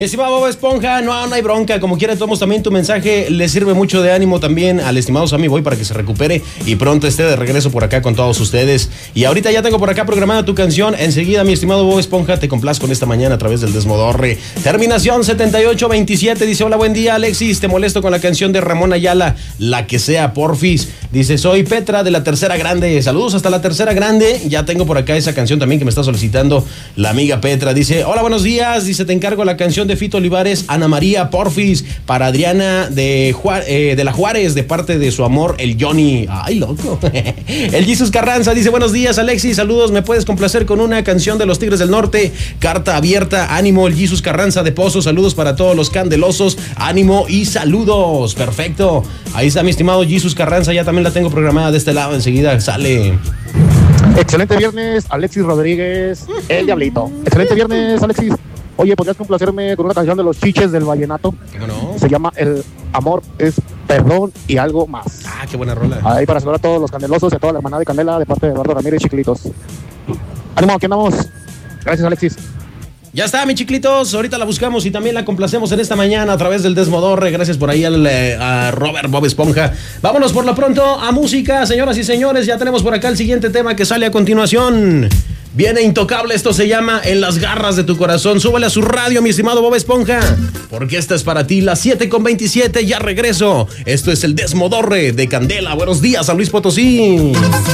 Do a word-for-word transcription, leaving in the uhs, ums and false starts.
Estimado Bob Esponja, no, no hay bronca, como quiera tomamos también tu mensaje, le sirve mucho de ánimo también al estimado Sammy Boy para que se recupere y pronto esté de regreso por acá con todos ustedes. Y ahorita ya tengo por acá programada tu canción, enseguida mi estimado Bob Esponja, te complazco en esta mañana a través del Desmodorre. Terminación setenta y ocho veintisiete, dice, hola, buen día Alexis, te molesto con la canción de Ramón Ayala, la que sea, porfis. Dice, soy Petra de la Tercera Grande, saludos hasta la Tercera Grande, ya tengo por acá esa canción también que me está solicitando la amiga Petra. Dice, hola, buenos días, dice, te encargo la canción de de Fito Olivares, Ana María Porfis, para Adriana de, Juar, eh, de la Juárez, de parte de su amor, el Johnny. Ay, loco. El Jesus Carranza dice, buenos días, Alexis, saludos, ¿me puedes complacer con una canción de los Tigres del Norte? Carta abierta, ánimo, el Jesus Carranza de Pozo, saludos para todos los candelosos, ánimo y saludos. Perfecto. Ahí está mi estimado Jesus Carranza, ya también la tengo programada de este lado, enseguida sale. Excelente viernes, Alexis Rodríguez, el Diablito. Excelente viernes, Alexis. Oye, ¿podrías complacerme con una canción de los Chiches del Vallenato? ¿Cómo no? Se llama El amor es perdón y algo más. Ah, qué buena rola. Ahí para saludar a todos los candelosos y a toda la hermanada de Candela de parte de Eduardo Ramírez Chiclitos. Ánimo, aquí andamos. Gracias, Alexis. Ya está, mi chiclitos, ahorita la buscamos y también la complacemos en esta mañana a través del Desmodorre. Gracias por ahí al, a Robert Bob Esponja. Vámonos por lo pronto a música, señoras y señores. Ya tenemos por acá el siguiente tema que sale a continuación. Viene intocable, esto se llama En las garras de tu corazón. Súbele a su radio, mi estimado Bob Esponja, porque esta es para ti, las siete con veintisiete, ya regreso. Esto es el Desmodorre de Candela. Buenos días, San Luis Potosí.